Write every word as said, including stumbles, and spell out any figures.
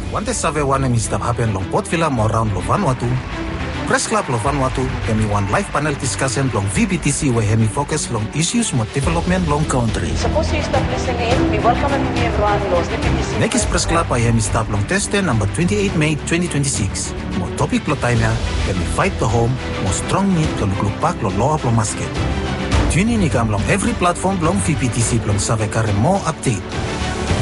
Wante save wane mi stap happen long Port Vila mo around lo Vanuatu. Press Club lo Vanuatu hemi one live panel discussion long V B T C where hemi focus long issues mo development long country. Suppose you stop listening, we welcome and we everyone los V B T C. Next Press Club ay hemi stap long teste number twenty-eight May twenty twenty-six. Mo topic lo time ya, hemi fight the home, mo strong need lo luklupak lo loa lo masket. Tune in ikam long every platform long V B T C long save kare mo update.